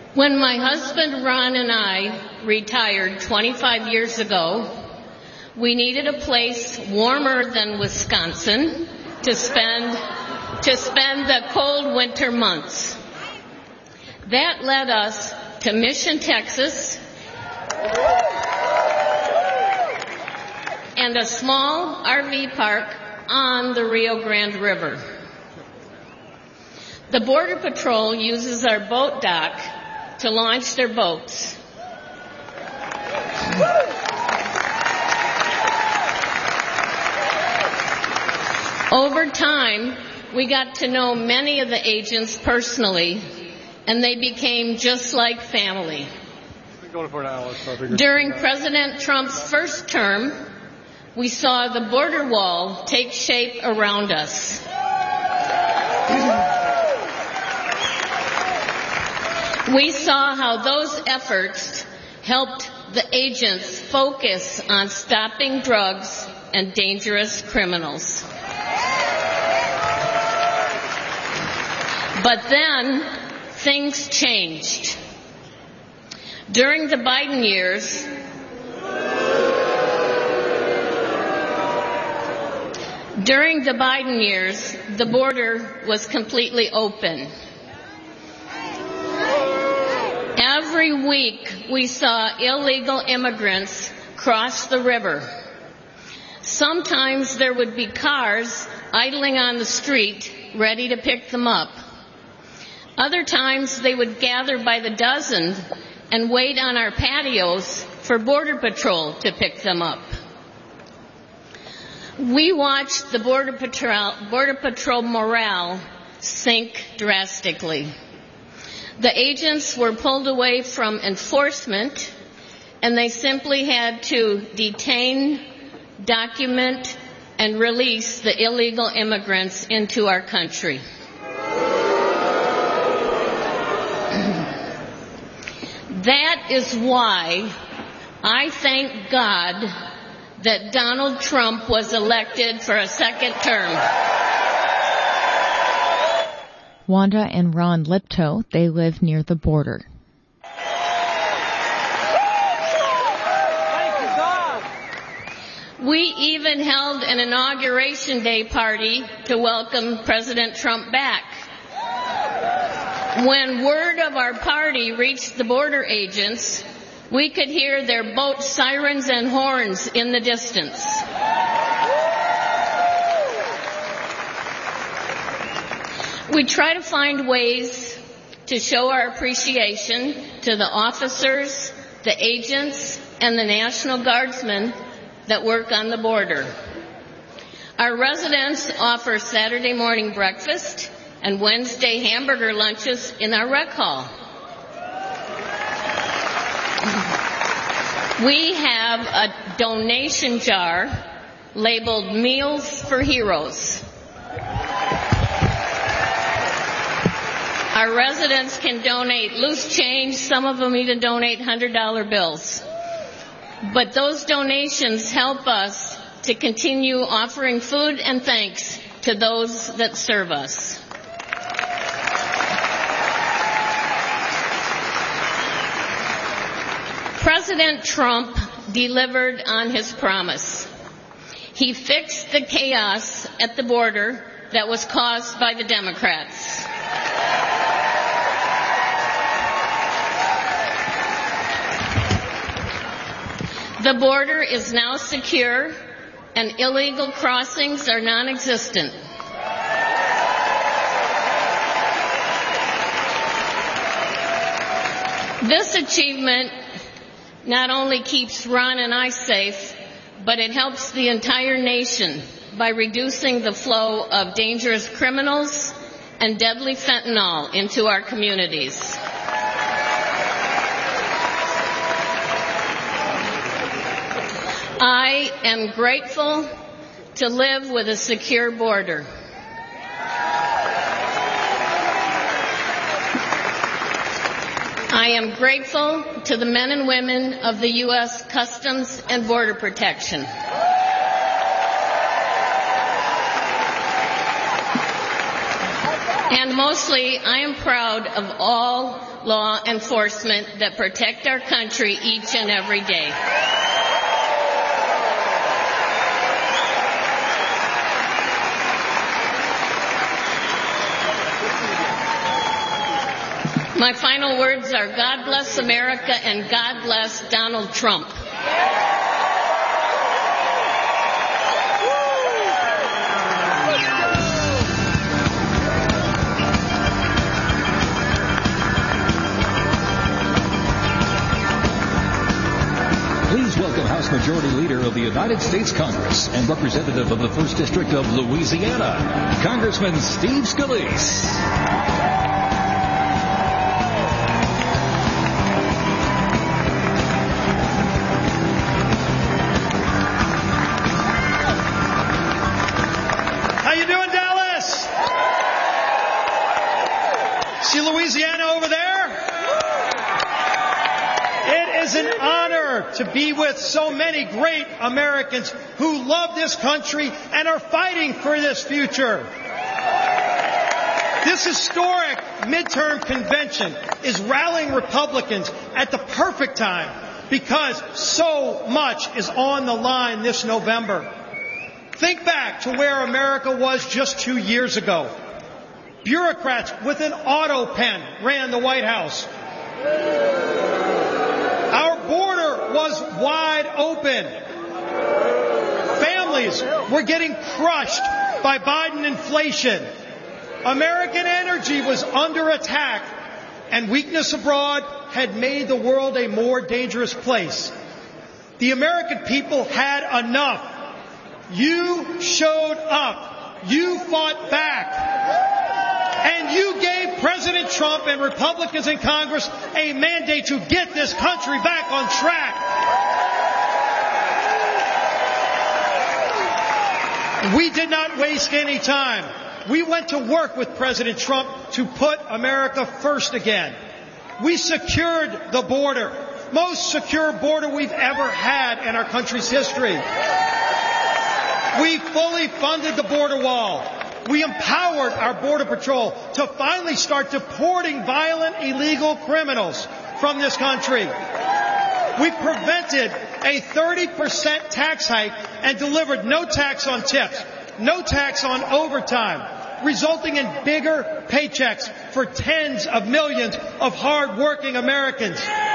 When my husband Ron and I retired 25 years ago, we needed a place warmer than Wisconsin to spend the cold winter months. That led us to Mission, Texas, and a small RV park on the Rio Grande River. The Border Patrol uses our boat dock to launch their boats. Over time, we got to know many of the agents personally, and they became just like family. During President Trump's first term, we saw the border wall take shape around us. We saw how those efforts helped the agents focus on stopping drugs and dangerous criminals. But then things changed. During the Biden years, the border was completely open. Every week we saw illegal immigrants cross the river. Sometimes there would be cars idling on the street ready to pick them up. Other times they would gather by the dozen and wait on our patios for Border Patrol to pick them up. We watched the Border Patrol morale sink drastically. The agents were pulled away from enforcement, and they simply had to detain, document, and release the illegal immigrants into our country. That is why I thank God that Donald Trump was elected for a second term. Wanda and Ron Liptow, they live near the border. We even held an Inauguration Day party to welcome President Trump back. When word of our party reached the border agents, we could hear their boat sirens and horns in the distance. We try to find ways to show our appreciation to the officers, the agents, and the National Guardsmen that work on the border. Our residents offer Saturday morning breakfast and Wednesday hamburger lunches in our rec hall. We have a donation jar labeled Meals for Heroes. Our residents can donate loose change. Some of them even donate $100 bills. But those donations help us to continue offering food and thanks to those that serve us. President Trump delivered on his promise. He fixed the chaos at the border that was caused by the Democrats. The border is now secure and illegal crossings are non-existent. This achievement not only keeps Ron and I safe, but it helps the entire nation by reducing the flow of dangerous criminals and deadly fentanyl into our communities. I am grateful to live with a secure border. I am grateful to the men and women of the U.S. Customs and Border Protection. And mostly, I am proud of all law enforcement that protect our country each and every day. My final words are God bless America and God bless Donald Trump. Please welcome House Majority Leader of the United States Congress and Representative of the 1st District of Louisiana, Congressman Steve Scalise. How you doing, Dallas? See Louisiana over there? It is an honor to be with so many great Americans who love this country and are fighting for this future. This historic midterm convention is rallying Republicans at the perfect time because so much is on the line this November. Think back to where America was just 2 years ago. Bureaucrats with an auto pen ran the White House. Our border was wide open. Families were getting crushed by Biden inflation. American energy was under attack, and weakness abroad had made the world a more dangerous place. The American people had enough. You showed up. You fought back. And you gave President Trump and Republicans in Congress a mandate to get this country back on track. We did not waste any time. We went to work with President Trump to put America first again. We secured the border, most secure border we've ever had in our country's history. We fully funded the border wall. We empowered our Border Patrol to finally start deporting violent illegal criminals from this country. We prevented a 30% tax hike and delivered no tax on tips, no tax on overtime, resulting in bigger paychecks for tens of millions of hard-working Americans.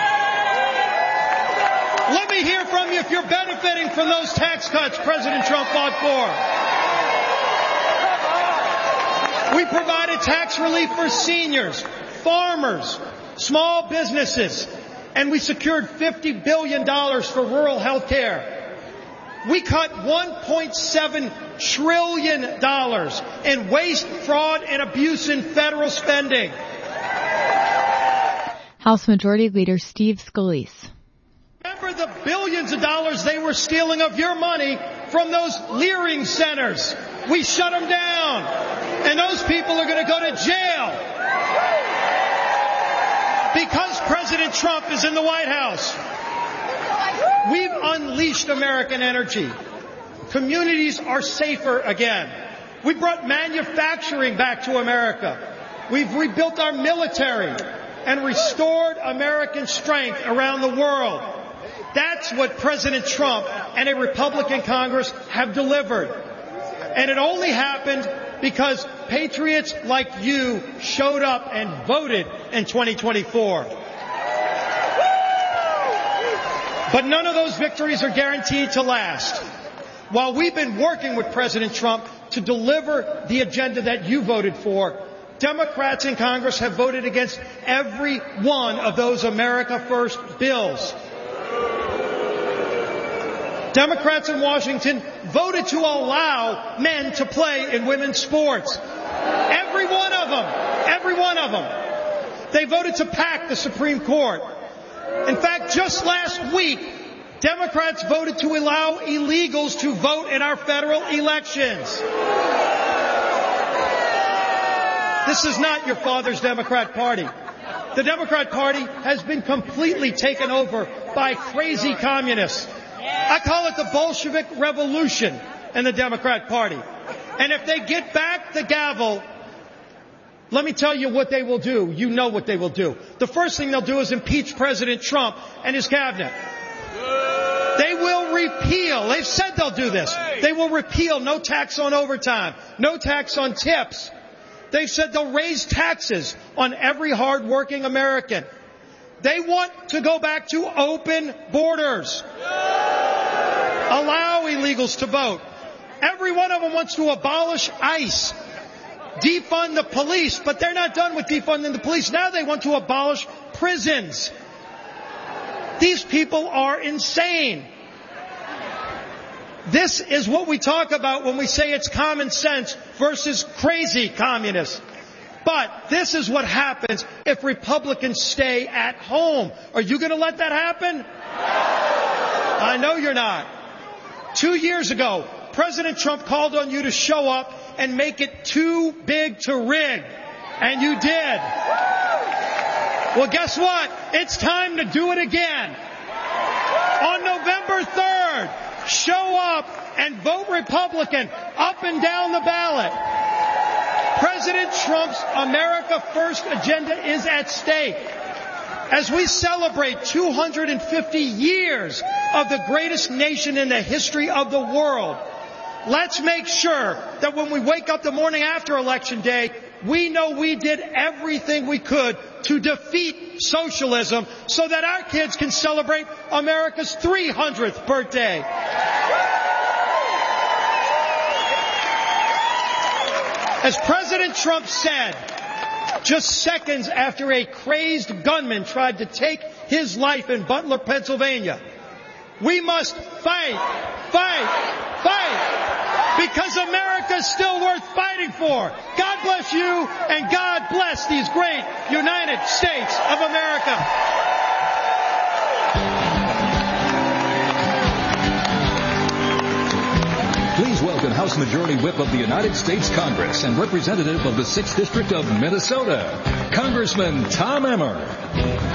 Let me hear from you if you're benefiting from those tax cuts President Trump fought for. We provided tax relief for seniors, farmers, small businesses, and we secured $50 billion for rural health care. We cut $1.7 trillion in waste, fraud, and abuse in federal spending. House Majority Leader Steve Scalise. Remember the billions of dollars they were stealing of your money from those Leering centers. We shut them down. And those people are going to go to jail. Because President Trump is in the White House. We've unleashed American energy. Communities are safer again. We brought manufacturing back to America. We've rebuilt our military and restored American strength around the world. That's what President Trump and a Republican Congress have delivered. And it only happened because patriots like you showed up and voted in 2024. But none of those victories are guaranteed to last. While we've been working with President Trump to deliver the agenda that you voted for, Democrats in Congress have voted against every one of those America First bills. Democrats in Washington voted to allow men to play in women's sports. Every one of them. Every one of them. They voted to pack the Supreme Court. In fact, just last week, Democrats voted to allow illegals to vote in our federal elections. This is not your father's Democrat Party. The Democrat Party has been completely taken over by crazy communists. I call it the Bolshevik Revolution in the Democrat Party. And if they get back the gavel, Let me tell you what they will do. You know what they will do. The first thing they'll do is impeach President Trump and his cabinet. They will repeal. They've said they'll do this. They will repeal no tax on overtime, no tax on tips. They've said they'll raise taxes on every hardworking American. They want to go back to open borders. Allow illegals to vote. Every one of them wants to abolish ICE. Defund the police, but they're not done with defunding the police. Now they want to abolish prisons. These people are insane. This is what we talk about when we say it's common sense versus crazy communists. But this is what happens if Republicans stay at home. Are you going to let that happen? I know you're not. 2 years ago, President Trump called on you to show up and make it too big to rig. And you did. Well, guess what? It's time to do it again. On November 3rd, show up and vote Republican up and down the ballot. President Trump's America First agenda is at stake. As we celebrate 250 years of the greatest nation in the history of the world, let's make sure that when we wake up the morning after Election Day, we know we did everything we could to defeat socialism so that our kids can celebrate America's 300th birthday. As President Trump said, just seconds after a crazed gunman tried to take his life in Butler, Pennsylvania, we must fight, fight, fight, because America is still worth fighting for. God bless you, and God bless these great United States of America. Please welcome House Majority Whip of the United States Congress and representative of the 6th District of Minnesota, Congressman Tom Emmer.